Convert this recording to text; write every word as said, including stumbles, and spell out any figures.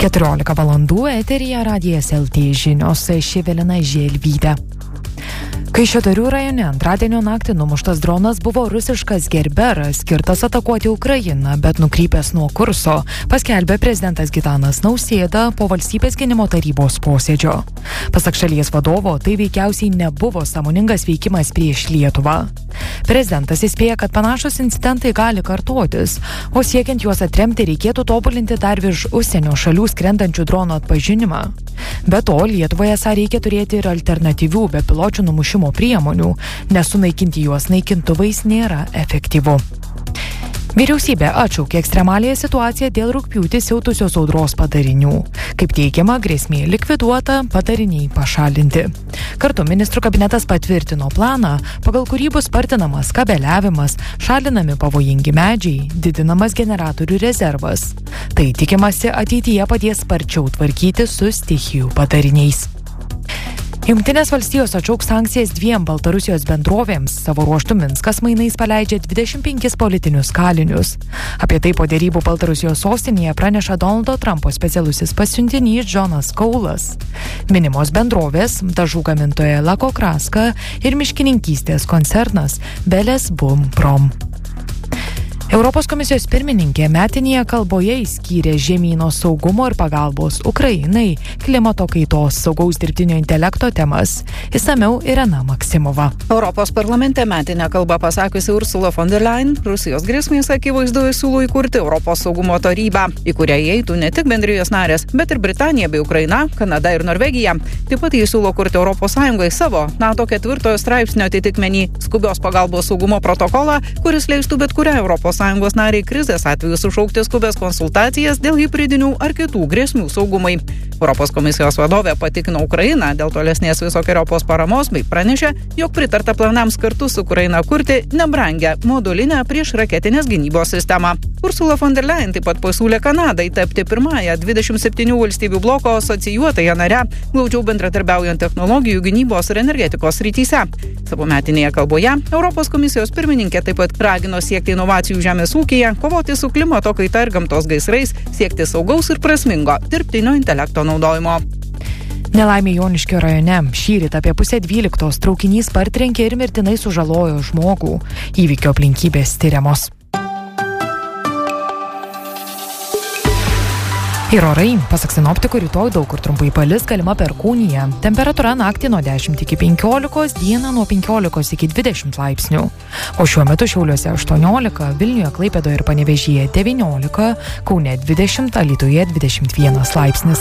keturiolika valandų eteryje radijas L T žinios, ši Evelina Želvytė. Kaišiadorių rajone antradienio naktį numuštas dronas buvo rusiškas Gerberas, skirtas atakuoti Ukrainą, bet nukrypęs nuo kurso, paskelbė prezidentas Gitanas Nausėda po valstybės gynimo tarybos posėdžio. Pasak šalies vadovo, tai veikiausiai nebuvo sąmoningas veikimas prieš Lietuvą. Prezidentas įspėja, kad panašus incidentai gali kartotis, o siekiant juos atremti reikėtų tobulinti dar virš užsienio šalių skrendančių dronų atpažinimą. Be to, Lietuvoje esą reikia turėti ir alternatyvių bepiločių numušimo priemonių, nes sunaikinti juos naikintuvais nėra efektyvu. Vyriausybė atšaukė ekstremaliąją situaciją dėl rugpjūtį siautusios audros padarinių. Kaip teigiama, grėsmė likviduota, padariniai pašalinti. Kartu ministrų kabinetas patvirtino planą, pagal kurį bus spartinamas kabeliavimas, šalinami pavojingi medžiai, didinamas generatorių rezervas. Tai tikimasi ateityje padės sparčiau tvarkyti su stichijų padariniais. Jungtinės valstijos atšauks sankcijas dviem Baltarusijos bendrovėms. Savo ruožtu Minskas mainais paleidžia dvidešimt penkis politinius kalinius. Apie tai po dėrybų Baltarusijos sostinėje praneša Donaldo Trumpo specialusis pasiuntinys Džonas Kaulas. Minimos bendrovės dažų gamintoja Lako Kraska ir miškininkystės koncernas Beles Bum Prom. Europos komisijos pirmininkė metinėje kalboje išskyrė žemyno saugumo ir pagalbos Ukrainai, klimato kaitos, saugaus dirbtinio intelekto temas. Išsamiau Irena Maksimova. Europos parlamente metinę kalbą pasakiusi Ursula von der Leyen, Rusijos grėsmės akivaizdoje siūlo įkurti Europos saugumo tarybą, į kurią įeitų ne tik bendrijos narės, bet ir Britanija bei Ukraina, Kanada ir Norvegija. Taip pat jis siūlo kurti Europos Sąjungai savo NATO ketvirtojo straipsnio atitikmenį skubios pagalbos saugumo protokolą, kuris leistų bet kurią Europos Sąjungos nariai krizės atveju sušaukti skubės konsultacijas dėl hibridinių ar kitų grėsmių saugumui. Europos komisijos vadovė patikino Ukrainą dėl tolesnės visokeriopos paramos bei pranešė, jog pritarta planams kartu su Ukraina kurti nebrangę modulinę priešraketinės gynybos sistemą. Ursula von der Leyen taip pat pasiūlė Kanadai tapti pirmąją dvidešimt septynių valstybių bloko asocijuotąją narę, glaudžiau bendradarbiaujant technologijų, gynybos ir energetikos srityse. Savo metinėje kalboje Europos komisijos pirmininkė taip pat ragino siekti inovacijų žemės ūkyje, kovoti su klimato kaita ir gamtos gaisrais, siekti saugaus ir prasmingo dirbtinio intelekto naudojimo. Nelaimė Joniškio rajone. Šįryt apie pusę dvyliktos traukinys partrenkė ir mirtinai sužalojo žmogų. Įvykio aplinkybės tyriamos. Ir orai, pasak sinoptikų, rytoj daug kur trumpai palis, galima perkūnija. Temperatūra naktį nuo dešimt iki penkiolikos, dieną nuo penkiolikos iki dvidešimt laipsnių. O šiuo metu Šiauliuose aštuoniolika, Vilniuje, Klaipėdoje ir Panevėžyje devyniolika, Kaune dvidešimt, Alytuje dvidešimt vienas laipsnis.